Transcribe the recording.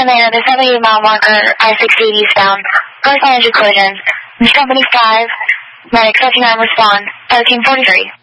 there, the 78 mile marker, I-68 eastbound. First energy collision. This company 5, medic 59 respond, 1343.